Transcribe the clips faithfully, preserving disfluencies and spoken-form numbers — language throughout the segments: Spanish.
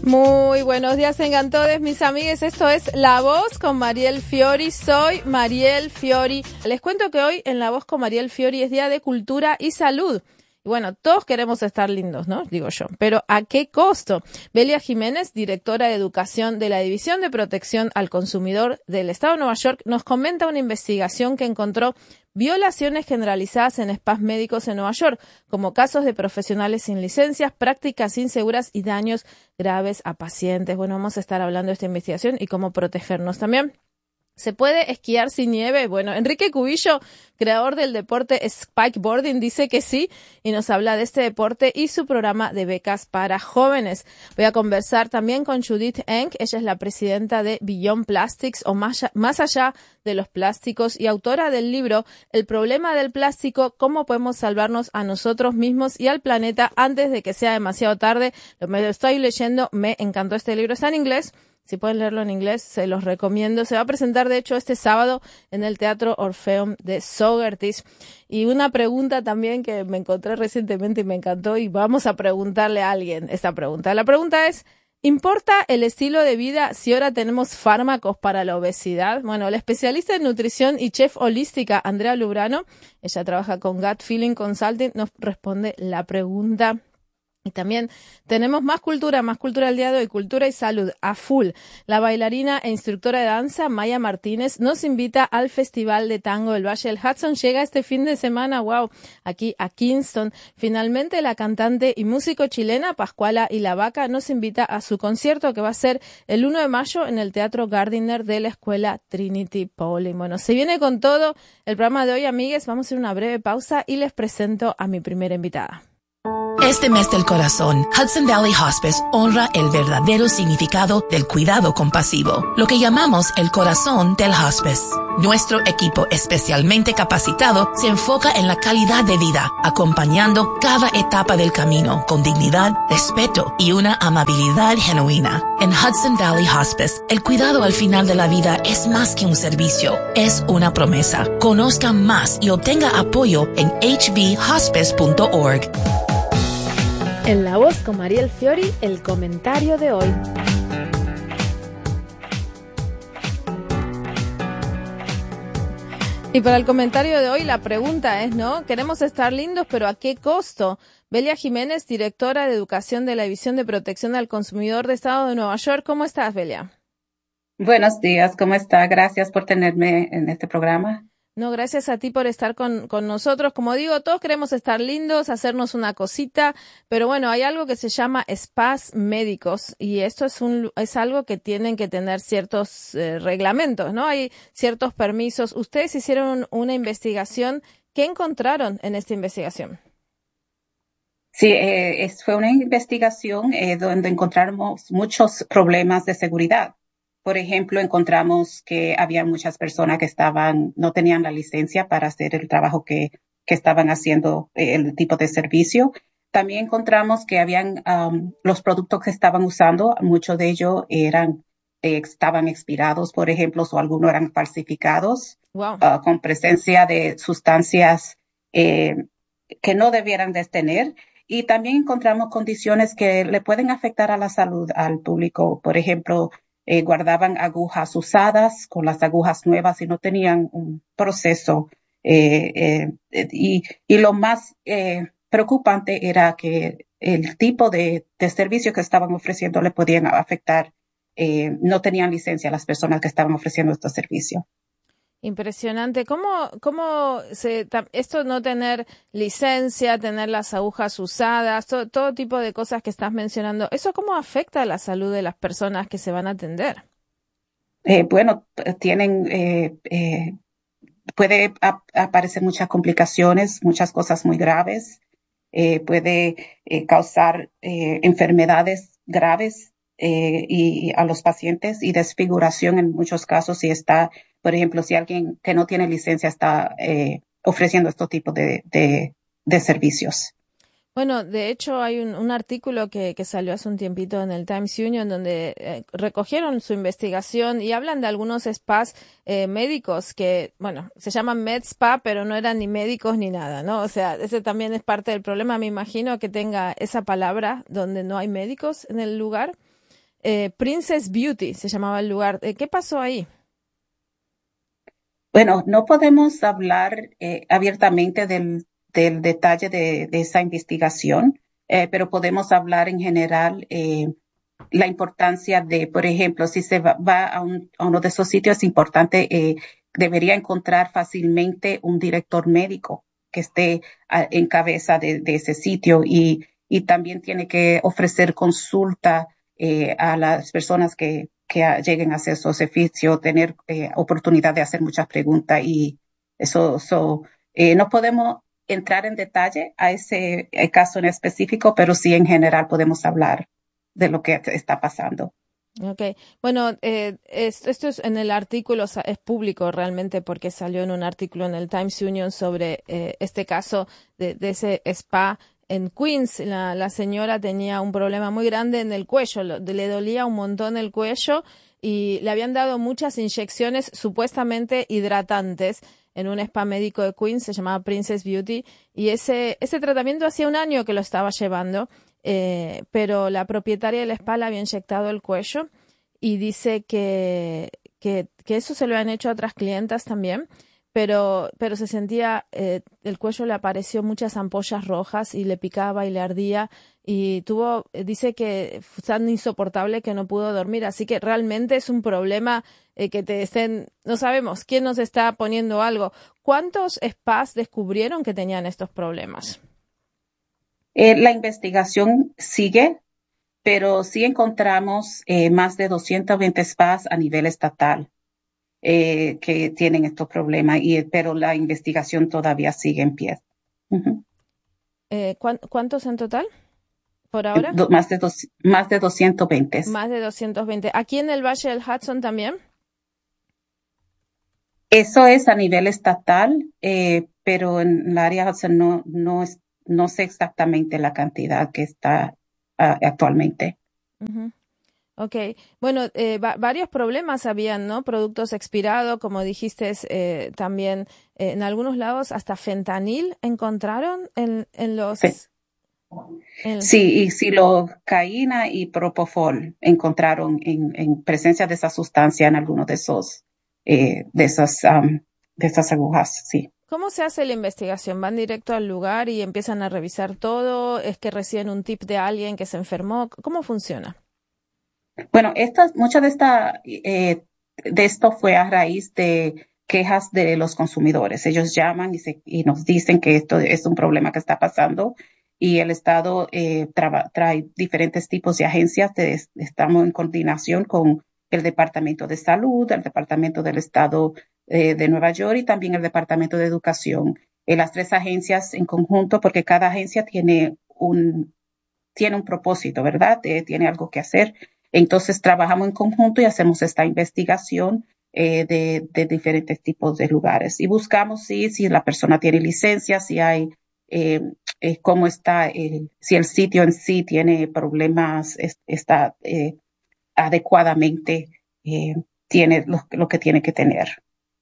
Muy buenos días, encantodes, mis amigues. Esto es La Voz con Mariel Fiori. Soy Mariel Fiori. Les cuento que hoy en La Voz con Mariel Fiori es Día de Cultura y Salud. Y bueno, todos queremos estar lindos, ¿no? Digo yo. Pero ¿a qué costo? Belia Jiménez, directora de Educación de la División de Protección al Consumidor del Estado de Nueva York, nos comenta una investigación que encontró violaciones generalizadas en spas médicos en Nueva York, como casos de profesionales sin licencias, prácticas inseguras y daños graves a pacientes. Bueno, vamos a estar hablando de esta investigación y cómo protegernos también. ¿Se puede esquiar sin nieve? Bueno, Enrique Cubillo, creador del deporte Spikeboarding, dice que sí y nos habla de este deporte y su programa de becas para jóvenes. Voy a conversar también con Judith Enck. Ella es la presidenta de Beyond Plastics, o más, más allá de los plásticos, y autora del libro El problema del plástico, cómo podemos salvarnos a nosotros mismos y al planeta antes de que sea demasiado tarde. Lo me lo estoy leyendo, me encantó este libro, está en inglés. Si pueden leerlo en inglés, se los recomiendo. Se va a presentar, de hecho, este sábado en el Teatro Orfeum de Sócrates. Y una pregunta también que me encontré recientemente y me encantó, y vamos a preguntarle a alguien esta pregunta. La pregunta es, ¿importa el estilo de vida si ahora tenemos fármacos para la obesidad? Bueno, la especialista en nutrición y chef holística Andrea Lubrano, ella trabaja con Gut Feeling Consulting, nos responde la pregunta. Y también tenemos más cultura, más cultura el día de hoy, cultura y salud a full. La bailarina e instructora de danza Maya Martínez nos invita al Festival de Tango del Valle del Hudson. Llega este fin de semana, wow, aquí a Kingston. Finalmente, la cantante y músico chilena Pascuala y la Vaca nos invita a su concierto que va a ser el uno de mayo en el Teatro Gardiner de la Escuela Trinity Pauling. Bueno, se viene con todo el programa de hoy, amigues. Vamos a hacer una breve pausa y les presento a mi primera invitada. Este mes del corazón, Hudson Valley Hospice honra el verdadero significado del cuidado compasivo, lo que llamamos el corazón del hospice. Nuestro equipo especialmente capacitado se enfoca en la calidad de vida, acompañando cada etapa del camino con dignidad, respeto y una amabilidad genuina. En Hudson Valley Hospice, el cuidado al final de la vida es más que un servicio, es una promesa. Conozca más y obtenga apoyo en h v hospice punto org. En La Voz con Mariel Fiori, el comentario de hoy. Y para el comentario de hoy la pregunta es, ¿no? Queremos estar lindos, pero ¿a qué costo? Belia Jiménez, directora de Educación de la División de Protección al Consumidor de Estado de Nueva York. ¿Cómo estás, Belia? Buenos días, ¿cómo está? Gracias por tenerme en este programa. No, gracias a ti por estar con, con nosotros. Como digo, todos queremos estar lindos, hacernos una cosita, pero bueno, hay algo que se llama spas médicos y esto es un es algo que tienen que tener ciertos eh, reglamentos, ¿no? Hay ciertos permisos. Ustedes hicieron una investigación. ¿Qué encontraron en esta investigación? Sí, eh, es, fue una investigación eh, donde encontramos muchos problemas de seguridad. Por ejemplo, encontramos que había muchas personas que estaban, no tenían la licencia para hacer el trabajo que, que estaban haciendo, eh, el tipo de servicio. También encontramos que habían um, los productos que estaban usando, muchos de ellos eran, eh, estaban expirados, por ejemplo, o algunos eran falsificados, wow. uh, con presencia de sustancias eh, que no debieran de tener. Y también encontramos condiciones que le pueden afectar a la salud al público. Por ejemplo, Eh, guardaban agujas usadas con las agujas nuevas y no tenían un proceso. Eh, eh, y, y lo más eh, preocupante era que el tipo de, de servicio que estaban ofreciendo le podían afectar. Eh, no tenían licencia las personas que estaban ofreciendo estos servicios. Impresionante. ¿Cómo, cómo se, esto no tener licencia, tener las agujas usadas, todo, todo tipo de cosas que estás mencionando, eso cómo afecta a la salud de las personas que se van a atender? Eh, bueno, tienen, eh, eh, puede ap- aparecer muchas complicaciones, muchas cosas muy graves, eh, puede eh, causar eh, enfermedades graves eh, y a los pacientes y desfiguración en muchos casos si está, por ejemplo, si alguien que no tiene licencia está eh, ofreciendo estos tipos de, de, de servicios. Bueno, de hecho hay un, un artículo que, que salió hace un tiempito en el Times Union donde eh, recogieron su investigación y hablan de algunos spas eh, médicos que, bueno, se llaman med spa, pero no eran ni médicos ni nada, ¿no? O sea, ese también es parte del problema, me imagino, que tenga esa palabra donde no hay médicos en el lugar. eh, Princess Beauty se llamaba el lugar. Eh, ¿Qué pasó ahí? Bueno, no podemos hablar eh, abiertamente del, del detalle de, de esa investigación, eh, pero podemos hablar en general eh, la importancia de, por ejemplo, si se va, va a, un, a uno de esos sitios, es importante, eh, debería encontrar fácilmente un director médico que esté a, en cabeza de, de ese sitio y, y también tiene que ofrecer consulta eh, a las personas que que a, lleguen a hacer su servicio, tener eh, oportunidad de hacer muchas preguntas y eso, so, eh, no podemos entrar en detalle a ese eh, caso en específico, pero sí en general podemos hablar de lo que está pasando. Okay, bueno, eh, esto, esto es en el artículo, es público realmente porque salió en un artículo en el Times Union sobre eh, este caso de, de ese spa en Queens. La, la señora tenía un problema muy grande en el cuello, lo, le dolía un montón el cuello y le habían dado muchas inyecciones supuestamente hidratantes en un spa médico de Queens, se llamaba Princess Beauty, y ese, ese tratamiento hacía un año que lo estaba llevando. Eh, pero la propietaria del spa le había inyectado el cuello y dice que, que, que eso se lo han hecho a otras clientas también, pero, pero se sentía, eh, el cuello le apareció muchas ampollas rojas y le picaba y le ardía y tuvo, dice que fue tan insoportable que no pudo dormir, así que realmente es un problema eh, que te estén, no sabemos quién nos está poniendo algo. ¿Cuántos spas descubrieron que tenían estos problemas? Eh, la investigación sigue, pero sí encontramos eh, más de doscientos veinte spas a nivel estatal eh, que tienen estos problemas, y, pero la investigación todavía sigue en pie. Uh-huh. Eh, ¿Cuántos en total por ahora? Do, más, de dos, más de doscientos veinte. Más de doscientos veinte. ¿Aquí en el Valle del Hudson también? Eso es a nivel estatal, eh, pero en el área Hudson no, no, es, no sé exactamente la cantidad que está uh, actualmente. Uh-huh. Ok, bueno, eh, va varios problemas habían, ¿no? Productos expirados, como dijiste, eh, también eh, en algunos lados hasta fentanil encontraron en, en los... Sí. En... Sí, y silocaína y propofol encontraron en, en presencia de esa sustancia en algunos de esos, eh, de esas, um, de esas agujas, sí. ¿Cómo se hace la investigación? ¿Van directo al lugar y empiezan a revisar todo? ¿Es que reciben un tip de alguien que se enfermó? ¿Cómo funciona? Bueno, esta, mucha de esta, eh, de esto fue a raíz de quejas de los consumidores. Ellos llaman y, se, y nos dicen que esto es un problema que está pasando y el Estado eh, tra, trae diferentes tipos de agencias. De, estamos en coordinación con el Departamento de Salud, el Departamento del Estado eh, de Nueva York y también el Departamento de Educación. Eh, las tres agencias en conjunto, porque cada agencia tiene un, tiene un propósito, ¿verdad? Eh, tiene algo que hacer. Entonces trabajamos en conjunto y hacemos esta investigación eh, de, de diferentes tipos de lugares y buscamos sí, si la persona tiene licencia, si hay, eh, eh, cómo está, eh, si el sitio en sí tiene problemas, es, está eh, adecuadamente, eh, tiene lo, lo que tiene que tener.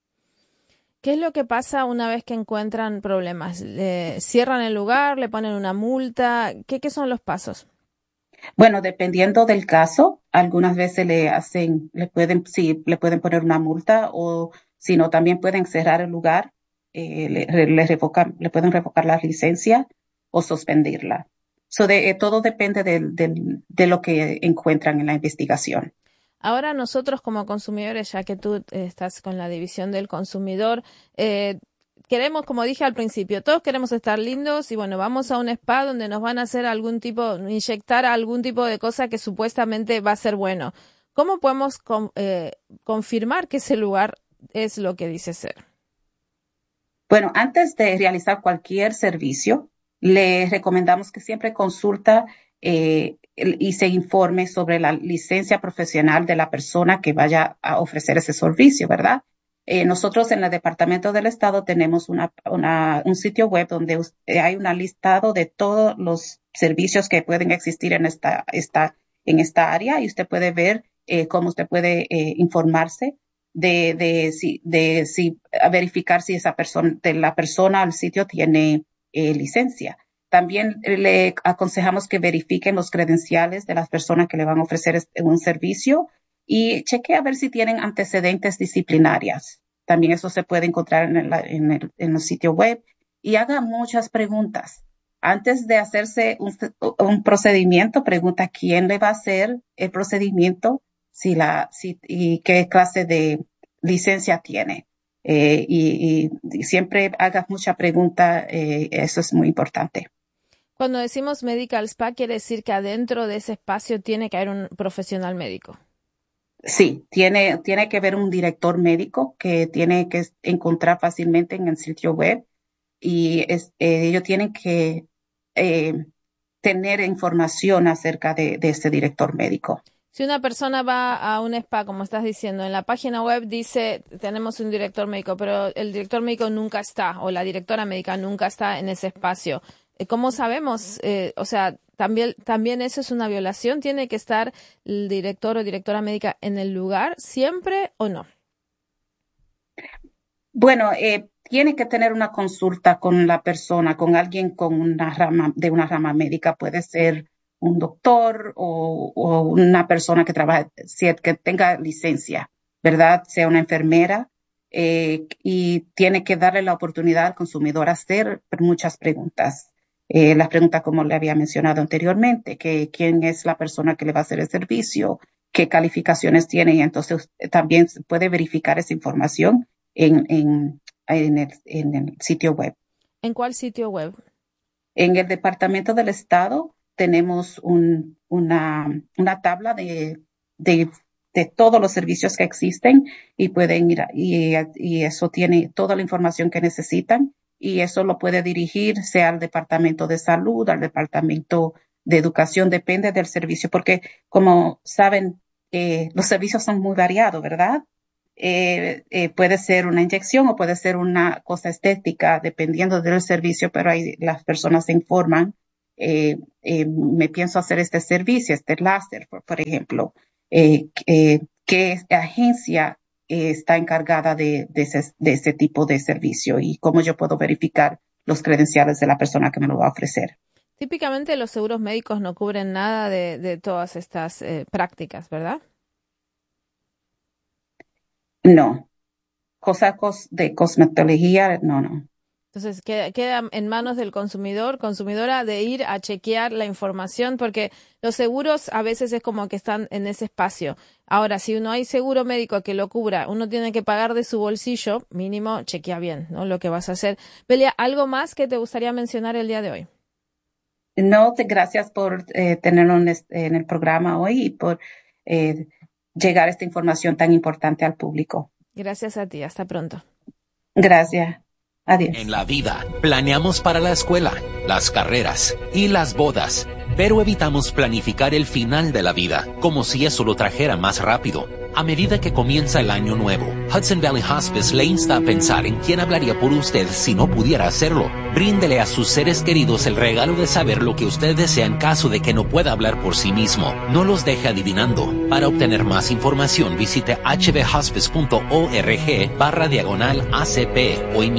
¿Qué es lo que pasa una vez que encuentran problemas? ¿Le cierran el lugar? ¿Le ponen una multa? ¿Qué, qué son los pasos? Bueno, dependiendo del caso, algunas veces le hacen, le pueden, sí, le pueden poner una multa o si no, también pueden cerrar el lugar, eh, le, le, revocan, le pueden revocar la licencia o suspenderla. So de, eh, todo depende del, del, de lo que encuentran en la investigación. Ahora nosotros como consumidores, ya que tú eh, estás con la división del consumidor, eh, queremos, como dije al principio, todos queremos estar lindos y bueno, vamos a un spa donde nos van a hacer algún tipo, inyectar algún tipo de cosa que supuestamente va a ser bueno. ¿Cómo podemos con, eh, confirmar que ese lugar es lo que dice ser? Bueno, antes de realizar cualquier servicio, le recomendamos que siempre consulta eh, y se informe sobre la licencia profesional de la persona que vaya a ofrecer ese servicio, ¿verdad? Eh, nosotros en el Departamento del Estado tenemos una, una, un sitio web donde hay un listado de todos los servicios que pueden existir en esta, esta, en esta área y usted puede ver eh, cómo usted puede eh, informarse de, de, si, de si, verificar si esa persona, de la persona al sitio tiene eh, licencia. También le aconsejamos que verifiquen los credenciales de las personas que le van a ofrecer un servicio y chequee a ver si tienen antecedentes disciplinarias. También eso se puede encontrar en el, en el, en el sitio web. Y haga muchas preguntas. Antes de hacerse un, un procedimiento, pregunta quién le va a hacer el procedimiento, si la, si, y qué clase de licencia tiene. Eh, y, y siempre haga mucha pregunta, eh, eso es muy importante. Cuando decimos medical spa, quiere decir que adentro de ese espacio tiene que haber un profesional médico. Sí, tiene, tiene que haber un director médico que tiene que encontrar fácilmente en el sitio web y es, eh, ellos tienen que eh, tener información acerca de, de ese director médico. Si una persona va a un spa, como estás diciendo, en la página web dice tenemos un director médico, pero el director médico nunca está o la directora médica nunca está en ese espacio. ¿Cómo sabemos? Eh, o sea, también, también eso es una violación. ¿Tiene que estar el director o directora médica en el lugar siempre o no? Bueno, eh, tiene que tener una consulta con la persona, con alguien con una rama, de una rama médica. Puede ser un doctor o, o una persona que trabaje, que tenga licencia, ¿verdad? Sea una enfermera. Eh, y tiene que darle la oportunidad al consumidor a hacer muchas preguntas. Eh, las preguntas como le había mencionado anteriormente, que quién es la persona que le va a hacer el servicio, qué calificaciones tiene, y entonces también puede verificar esa información en, en, en, el, en el sitio web. ¿En cuál sitio web? En el Departamento del Estado tenemos un, una, una tabla de, de, de todos los servicios que existen y pueden ir, a, y, y eso tiene toda la información que necesitan. Y eso lo puede dirigir sea al Departamento de Salud, al Departamento de Educación, depende del servicio, porque como saben, eh, los servicios son muy variados, ¿verdad? Eh, eh, puede ser una inyección o puede ser una cosa estética, dependiendo del servicio, pero ahí las personas se informan, eh, eh, me pienso hacer este servicio, este láser, por, por ejemplo, eh, eh, ¿qué agencia está encargada de, de, ese, de ese tipo de servicio y cómo yo puedo verificar los credenciales de la persona que me lo va a ofrecer? Típicamente los seguros médicos no cubren nada de, de todas estas eh, prácticas, ¿verdad? No. Cosas de cosmetología, no, no. Entonces queda, queda en manos del consumidor, consumidora, de ir a chequear la información, porque los seguros a veces es como que están en ese espacio. Ahora, si no hay seguro médico que lo cubra, uno tiene que pagar de su bolsillo, mínimo chequea bien, ¿no? Lo que vas a hacer. Belia, ¿algo más que te gustaría mencionar el día de hoy? No, te, gracias por eh, tenernos en el programa hoy y por eh, llegar esta información tan importante al público. Gracias a ti, hasta pronto. Gracias. Adiós. En la vida, planeamos para la escuela, las carreras y las bodas, pero evitamos planificar el final de la vida, como si eso lo trajera más rápido. A medida que comienza el año nuevo, Hudson Valley Hospice le insta a pensar en quién hablaría por usted si no pudiera hacerlo. Bríndele a sus seres queridos el regalo de saber lo que usted desea en caso de que no pueda hablar por sí mismo. No los deje adivinando. Para obtener más información, visite h v hospice punto org barra diagonal A C P o